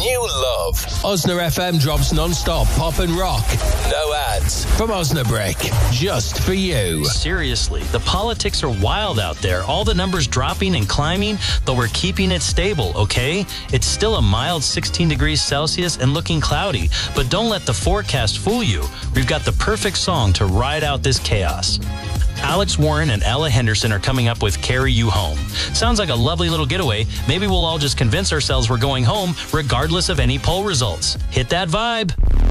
new love. Osna FM drops non-stop pop and rock. No ads. From Osnabrick. Just for you. Seriously, the politics are wild out there. All the numbers dropping and climbing, but we're keeping it stable, okay? It's still a mild 16 degrees Celsius and looking cloudy, but don't let the forecast fool you. We've got the perfect song to ride out this chaos. Alex Warren and Ella Henderson are coming up with Carry You Home. Sounds like a lovely little getaway. Maybe we'll all just convince ourselves we're going home regardless of any poll results. Hit that vibe.